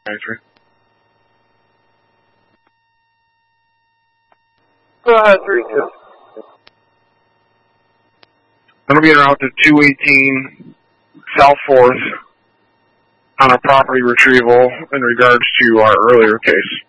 Entry. Go ahead, 3-2. I'm going to be en route to 218 South 4th on a property retrieval in regards to our earlier case.